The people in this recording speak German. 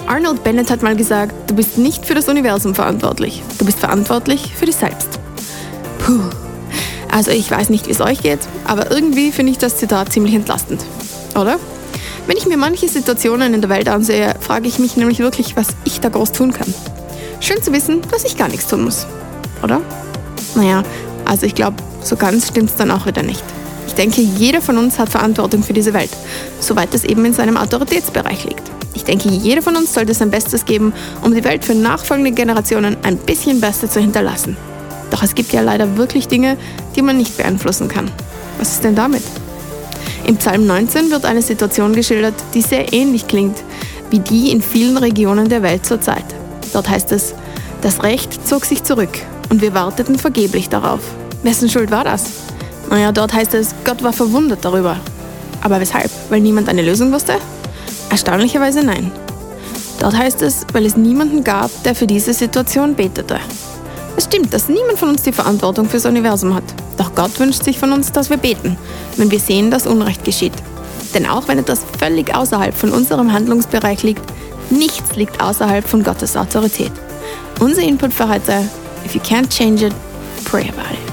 Arnold Bennett hat mal gesagt, du bist nicht für das Universum verantwortlich, du bist verantwortlich für dich selbst. Puh. Also ich weiß nicht, wie es euch geht, aber irgendwie finde ich das Zitat ziemlich entlastend, oder? Wenn ich mir manche Situationen in der Welt ansehe, frage ich mich nämlich wirklich, was ich da groß tun kann. Schön zu wissen, dass ich gar nichts tun muss, oder? Naja, also ich glaube, so ganz stimmt es dann auch wieder nicht. Ich denke, jeder von uns hat Verantwortung für diese Welt, soweit es eben in seinem Autoritätsbereich liegt. Ich denke, jeder von uns sollte sein Bestes geben, um die Welt für nachfolgende Generationen ein bisschen besser zu hinterlassen. Doch es gibt ja leider wirklich Dinge, die man nicht beeinflussen kann. Was ist denn damit? Im Psalm 19 wird eine Situation geschildert, die sehr ähnlich klingt wie die in vielen Regionen der Welt zur Zeit. Dort heißt es, das Recht zog sich zurück und wir warteten vergeblich darauf. Wessen Schuld war das? Naja, dort heißt es, Gott war verwundert darüber. Aber weshalb? Weil niemand eine Lösung wusste? Erstaunlicherweise nein. Dort heißt es, weil es niemanden gab, der für diese Situation betete. Es stimmt, dass niemand von uns die Verantwortung fürs Universum hat. Doch Gott wünscht sich von uns, dass wir beten, wenn wir sehen, dass Unrecht geschieht. Denn auch wenn etwas völlig außerhalb von unserem Handlungsbereich liegt, nichts liegt außerhalb von Gottes Autorität. Unser Input für heute: If you can't change it, pray about it.